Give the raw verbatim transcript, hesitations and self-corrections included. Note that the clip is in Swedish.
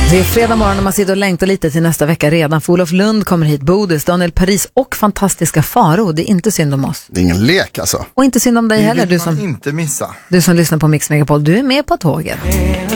Det är fredag morgon och man sitter och längtar lite till nästa vecka redan. För Olof Lund kommer hit, Bodis, Daniel Paris och fantastiska Faro. Det är inte synd om oss. Det är ingen lek alltså. Och inte synd om dig Det heller. vill Du man som, inte missa. du som lyssnar på Mix Megapol, du är med på tåget.